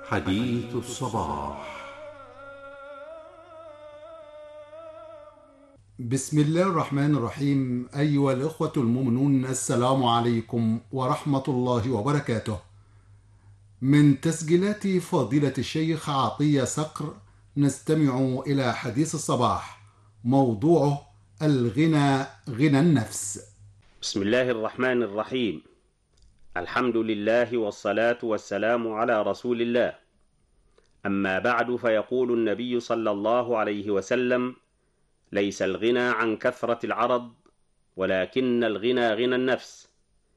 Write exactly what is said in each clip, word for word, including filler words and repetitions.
حديث الصباح. بسم الله الرحمن الرحيم. أيها الإخوة المؤمنون، السلام عليكم ورحمة الله وبركاته. من تسجيلات فضيلة الشيخ عطية صقر نستمع إلى حديث الصباح، موضوعه الغنى غنى النفس. بسم الله الرحمن الرحيم. الحمد لله والصلاة والسلام على رسول الله. أما بعد، فيقول النبي صلى الله عليه وسلم: ليس الغنى عن كثرة العرض، ولكن الغنى غنى النفس.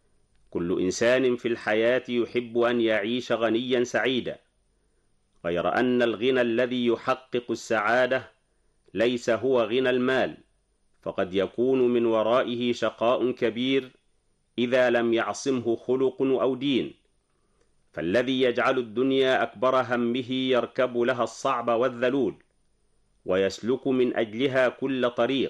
كل إنسان في الحياة يحب أن يعيش غنيا سعيدا، غير أن الغنى الذي يحقق السعادة ليس هو غنى المال، فقد يكون من ورائه شقاء كبير إذا لم يعصمه خلق أو دين. فالذي يجعل الدنيا أكبر همه يركب لها الصعب والذلول، ويسلك من أجلها كل طريق،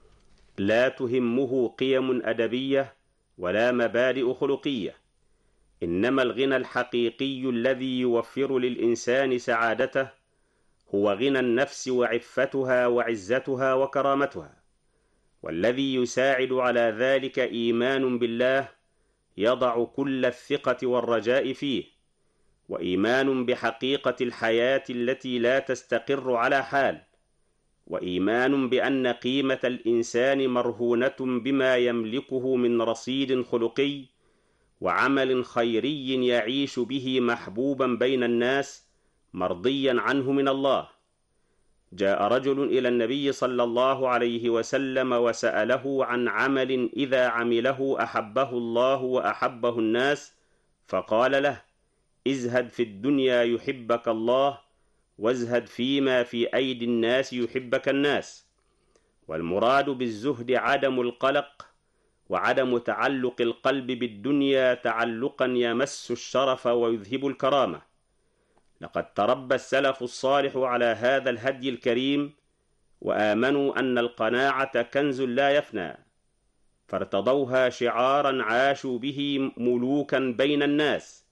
لا تهمه قيم أدبية ولا مبادئ خلقية. إنما الغنى الحقيقي الذي يوفر للإنسان سعادته هو غنى النفس وعفتها وعزتها وكرامتها، والذي يساعد على ذلك إيمان بالله يضع كل الثقة والرجاء فيه، وإيمان بحقيقة الحياة التي لا تستقر على حال، وإيمان بأن قيمة الإنسان مرهونة بما يملكه من رصيد خلقي وعمل خيري يعيش به محبوبا بين الناس مرضيا عنه من الله. جاء رجل إلى النبي صلى الله عليه وسلم وسأله عن عمل إذا عمله أحبه الله وأحبه الناس، فقال له: ازهد في الدنيا يحبك الله، وازهد فيما في أيدي الناس يحبك الناس. والمراد بالزهد عدم القلق وعدم تعلق القلب بالدنيا تعلقا يمس الشرف ويذهب الكرامة. لقد تربى السلف الصالح على هذا الهدي الكريم، وآمنوا أن القناعة كنز لا يفنى، فارتضوها شعارا عاشوا به ملوكا بين الناس.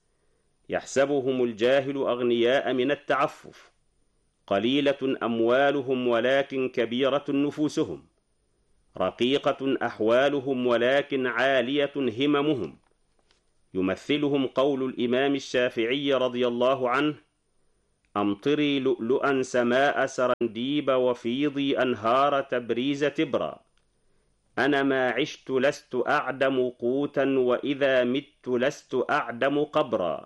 يحسبهم الجاهل أغنياء من التعفف، قليلة أموالهم ولكن كبيرة نفوسهم، رقيقة أحوالهم ولكن عالية هممهم. يمثلهم قول الإمام الشافعي رضي الله عنه: أمطري لؤلؤا سماء سرنديب، وفيضي أنهار تبريز تبرا. أنا ما عشت لست أعدم قوتا، وإذا مت لست أعدم قبرا.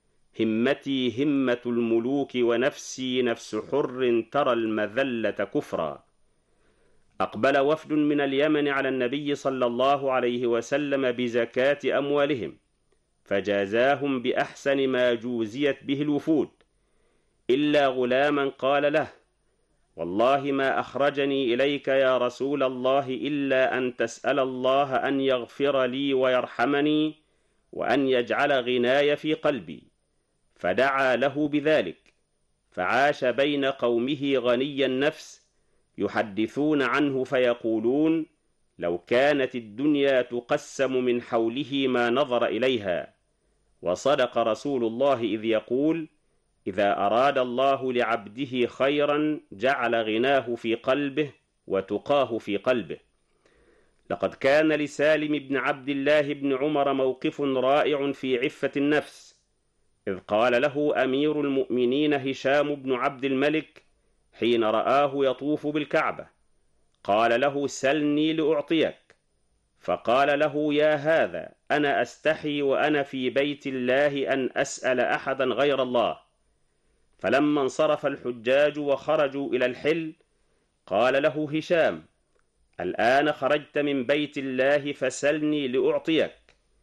همتي همة الملوك، ونفسي نفس حر ترى المذلة كفرا. أقبل وفد من اليمن على النبي صلى الله عليه وسلم بزكاة أموالهم، فجازاهم بأحسن ما جوزيت به الوفود، إلا غلاما قال له: والله ما أخرجني إليك يا رسول الله إلا أن تسأل الله أن يغفر لي ويرحمني، وأن يجعل غناي في قلبي. فدعا له بذلك، فعاش بين قومه غني النفس، يحدثون عنه فيقولون: لو كانت الدنيا تقسم من حوله ما نظر إليها. وصدق رسول الله إذ يقول: إذا أراد الله لعبده خيرا جعل غناه في قلبه وتقاه في قلبه. لقد كان لسالم بن عبد الله بن عمر موقف رائع في عفة النفس، إذ قال له أمير المؤمنين هشام بن عبد الملك حين رآه يطوف بالكعبة، قال له: سلني لأعطيك. فقال له: يا هذا، أنا أستحي وأنا في بيت الله أن أسأل أحدا غير الله. فلما انصرف الحجاج وخرجوا إلى الحل، قال له هشام: الآن خرجت من بيت الله فسلني لأعطيك.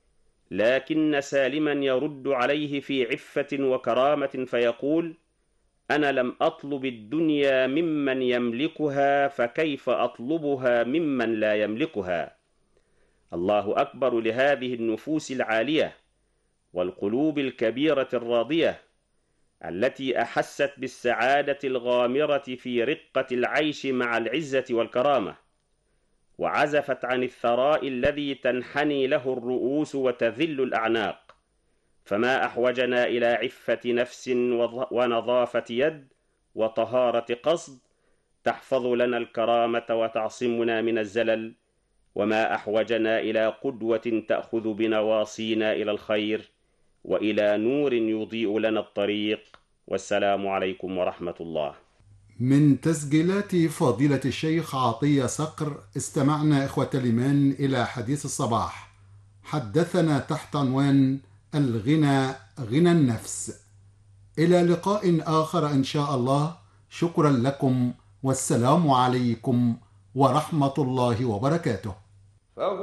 لكن سالما يرد عليه في عفة وكرامة فيقول: أنا لم أطلب الدنيا ممن يملكها، فكيف أطلبها ممن لا يملكها؟ الله أكبر لهذه النفوس العالية والقلوب الكبيرة الراضية، التي أحست بالسعادة الغامرة في رقة العيش مع العزة والكرامة، وعزفت عن الثراء الذي تنحني له الرؤوس وتذل الأعناق، فما أحوجنا إلى عفة نفس ونظافة يد وطهارة قصد تحفظ لنا الكرامة وتعصمنا من الزلل، وما أحوجنا إلى قدوة تأخذ بنواصينا إلى الخير وإلى نور يضيء لنا الطريق. والسلام عليكم ورحمة الله. من تسجيلات فضيلة الشيخ عطية صقر استمعنا إخوة الإيمان إلى حديث الصباح، حدثنا تحت عنوان الغنى غنى النفس. إلى لقاء آخر إن شاء الله، شكرا لكم والسلام عليكم ورحمة الله وبركاته.